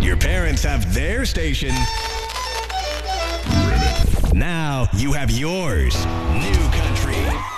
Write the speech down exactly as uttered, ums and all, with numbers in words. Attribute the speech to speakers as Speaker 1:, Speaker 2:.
Speaker 1: Your parents have their station. Now you have yours. New Country.